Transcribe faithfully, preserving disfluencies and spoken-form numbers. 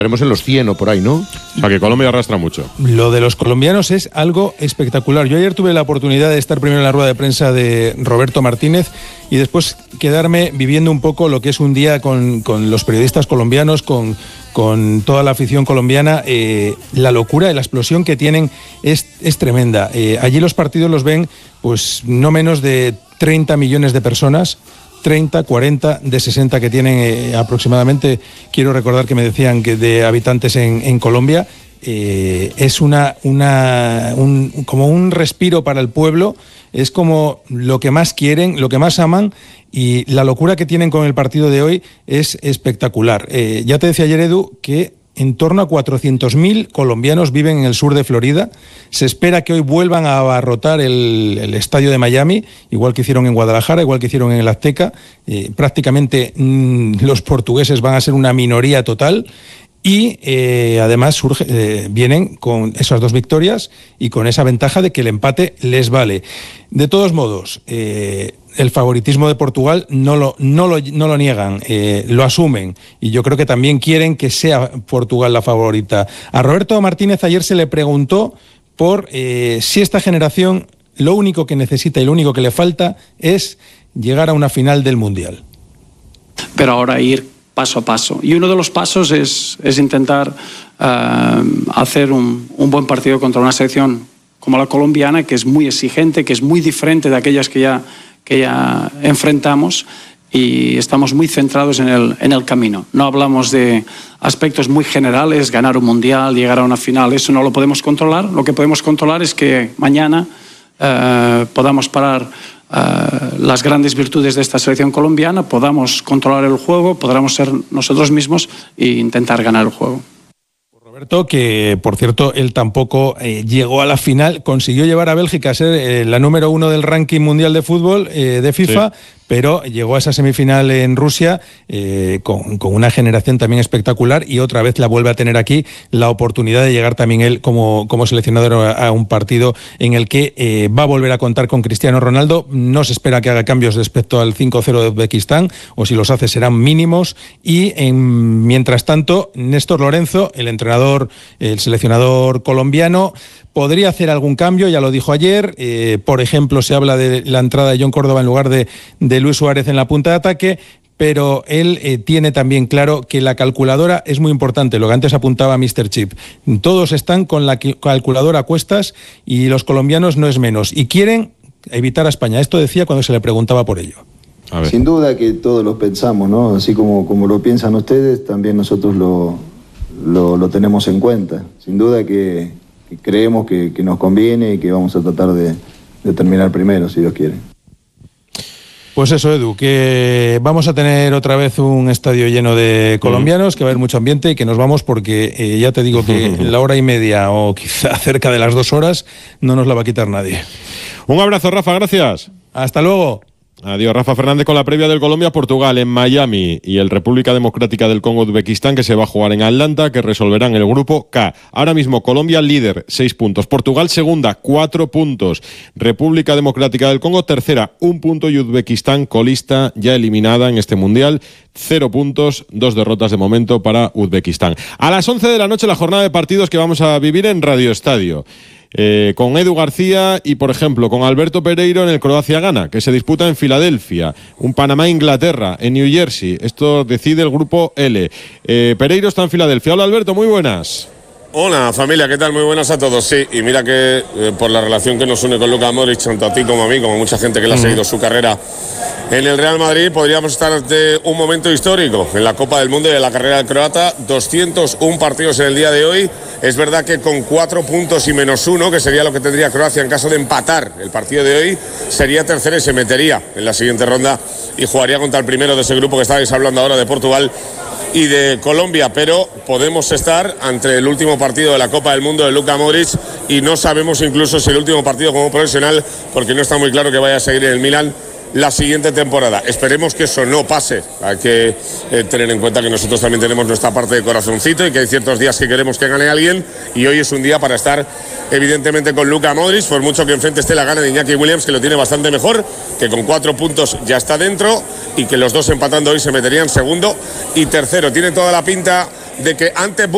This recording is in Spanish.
Estaremos en los cien o por ahí, ¿no? O sea que Colombia arrastra mucho. Lo de los colombianos es algo espectacular. Yo ayer tuve la oportunidad de estar primero en la rueda de prensa de Roberto Martínez y después quedarme viviendo un poco lo que es un día con, con los periodistas colombianos, con, con toda la afición colombiana. Eh, la locura y la explosión que tienen es, es tremenda. Eh, allí los partidos los ven pues no menos de treinta millones de personas. treinta, cuarenta, de sesenta que tienen eh, aproximadamente, quiero recordar que me decían que de habitantes en, en Colombia, eh, es una, una un, como un respiro para el pueblo, es como lo que más quieren, lo que más aman, y la locura que tienen con el partido de hoy es espectacular. Eh, ya te decía ayer, Edu, que en torno a cuatrocientos mil colombianos viven en el sur de Florida. Se espera que hoy vuelvan a abarrotar el, el estadio de Miami, igual que hicieron en Guadalajara, igual que hicieron en el Azteca. Eh, prácticamente mmm, los portugueses van a ser una minoría total. Y eh, además surge, eh, vienen con esas dos victorias y con esa ventaja de que el empate les vale. De todos modos, eh, el favoritismo de Portugal no lo, no lo, no lo niegan, eh, lo asumen. Y yo creo que también quieren que sea Portugal la favorita. A Roberto Martínez ayer se le preguntó por eh, si esta generación lo único que necesita y lo único que le falta es llegar a una final del Mundial. Pero ahora ir paso a paso. Y uno de los pasos es, es intentar uh, hacer un, un buen partido contra una selección como la colombiana, que es muy exigente, que es muy diferente de aquellas que ya, que ya enfrentamos, y estamos muy centrados en el, en el camino. No hablamos de aspectos muy generales, ganar un mundial, llegar a una final, eso no lo podemos controlar. Lo que podemos controlar es que mañana uh, podamos parar Uh, las grandes virtudes de esta selección colombiana, podamos controlar el juego, podamos ser nosotros mismos e intentar ganar el juego. Roberto, que por cierto, él tampoco eh, llegó a la final, consiguió llevar a Bélgica a ser eh, la número uno del ranking mundial de fútbol eh, de FIFA, sí, pero llegó a esa semifinal en Rusia eh, con, con una generación también espectacular, y otra vez la vuelve a tener aquí la oportunidad de llegar también él como, como seleccionador a, a un partido en el que eh, va a volver a contar con Cristiano Ronaldo. No se espera que haga cambios respecto al cinco cero de Uzbekistán, o si los hace serán mínimos, y en, mientras tanto Néstor Lorenzo, el entrenador, el seleccionador colombiano, podría hacer algún cambio, ya lo dijo ayer. Eh, por ejemplo, se habla de la entrada de John Córdoba en lugar de, de Luis Suárez en la punta de ataque, pero él eh, tiene también claro que la calculadora es muy importante, lo que antes apuntaba míster Chip. Todos están con la calculadora a cuestas y los colombianos no es menos, y quieren evitar a España. Esto decía cuando se le preguntaba por ello. A ver. Sin duda que todos lo pensamos, ¿no? Así como, como lo piensan ustedes, también nosotros lo, lo, lo tenemos en cuenta. Sin duda que, que creemos que, que nos conviene y que vamos a tratar de, de terminar primero, si Dios quiere. Pues eso, Edu, que vamos a tener otra vez un estadio lleno de colombianos, que va a haber mucho ambiente y que nos vamos porque eh, ya te digo que la hora y media o quizá cerca de las dos horas no nos la va a quitar nadie. Un abrazo, Rafa, gracias. Hasta luego. Adiós, Rafa Fernández, con la previa del Colombia-Portugal en Miami y el República Democrática del Congo-Uzbekistán, que se va a jugar en Atlanta, que resolverán el grupo K. Ahora mismo Colombia líder, seis puntos. Portugal segunda, cuatro puntos. República Democrática del Congo tercera, un punto. Y Uzbekistán colista, ya eliminada en este Mundial, cero puntos, dos derrotas de momento para Uzbekistán. A las once de la noche la jornada de partidos que vamos a vivir en Radio Estadio. Eh, con Edu García y, por ejemplo, con Alberto Pereiro en el Croacia-Ghana, que se disputa en Filadelfia, un Panamá-Inglaterra en New Jersey. Esto decide el grupo L. Eh, Pereiro está en Filadelfia. Hola, Alberto, muy buenas. Hola familia, ¿qué tal? Muy buenas a todos. Sí, y mira que eh, por la relación que nos une con Luka Modric, tanto a ti como a mí, como a mucha gente que le ha seguido su carrera en el Real Madrid, podríamos estar ante un momento histórico en la Copa del Mundo y en la carrera del croata. doscientos uno partidos en el día de hoy. Es verdad que con cuatro puntos y menos uno, que sería lo que tendría Croacia en caso de empatar el partido de hoy, sería tercero y se metería en la siguiente ronda y jugaría contra el primero de ese grupo que estáis hablando ahora, de Portugal y de Colombia. Pero podemos estar ante el último partido de la Copa del Mundo de Luka Modric y no sabemos incluso si el último partido como profesional, porque no está muy claro que vaya a seguir en el Milan la siguiente temporada. Esperemos que eso no pase. Hay que eh, tener en cuenta que nosotros también tenemos nuestra parte de corazoncito y que hay ciertos días que queremos que gane alguien, y hoy es un día para estar evidentemente con Luka Modric, por mucho que enfrente esté la gana de Iñaki Williams, que lo tiene bastante mejor, que con cuatro puntos ya está dentro, y que los dos empatando hoy se meterían segundo y tercero. Tiene toda la pinta de que antes